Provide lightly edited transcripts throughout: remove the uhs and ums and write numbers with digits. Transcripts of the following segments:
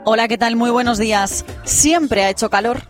Hola, ¿qué tal? Muy buenos días. Siempre ha hecho calor.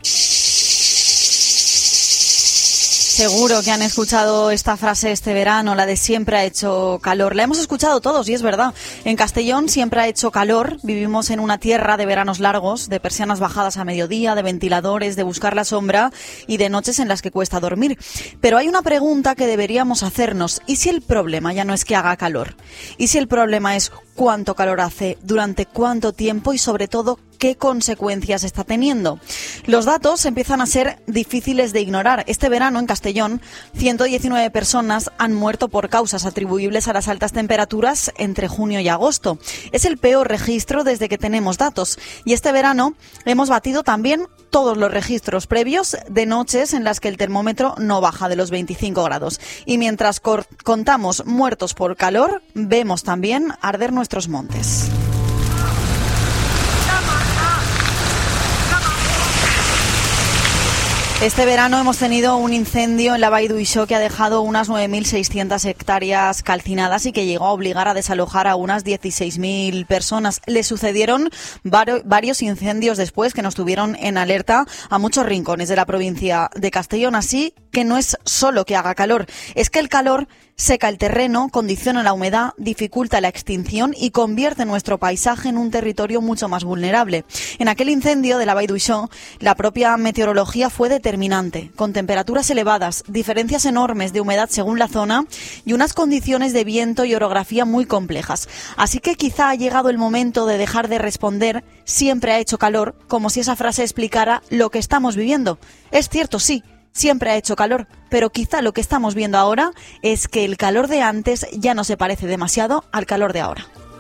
Seguro que han escuchado esta frase este verano, la de siempre ha hecho calor. La hemos escuchado todos y es verdad. En Castellón siempre ha hecho calor. Vivimos en una tierra de veranos largos, de persianas bajadas a mediodía, de ventiladores, de buscar la sombra y de noches en las que cuesta dormir. Pero hay una pregunta que deberíamos hacernos. ¿Y si el problema ya no es que haga calor? ¿Y si el problema es cuánto calor hace, durante cuánto tiempo y sobre todo qué consecuencias está teniendo? Los datos empiezan a ser difíciles de ignorar. Este verano en Castellón, 119 personas han muerto por causas atribuibles a las altas temperaturas entre junio y agosto. Es el peor registro desde que tenemos datos. Y este verano hemos batido también todos los registros previos de noches en las que el termómetro no baja de los 25 grados. Y mientras contamos muertos por calor, vemos también arder nuestros montes. Este verano hemos tenido un incendio en la Vall d'Uixó que ha dejado unas 9.600 hectáreas calcinadas y que llegó a obligar a desalojar a unas 16.000 personas. Le sucedieron varios incendios después que nos tuvieron en alerta a muchos rincones de la provincia de Castellón. Así que no es solo que haga calor, es que el calor seca el terreno, condiciona la humedad, dificulta la extinción y convierte nuestro paisaje en un territorio mucho más vulnerable. En aquel incendio de la Vall d'Uixó, la propia meteorología fue determinante, con temperaturas elevadas, diferencias enormes de humedad según la zona y unas condiciones de viento y orografía muy complejas. Así que quizá ha llegado el momento de dejar de responder siempre ha hecho calor, como si esa frase explicara lo que estamos viviendo. Es cierto, sí. Siempre ha hecho calor, pero quizá lo que estamos viendo ahora es que el calor de antes ya no se parece demasiado al calor de ahora.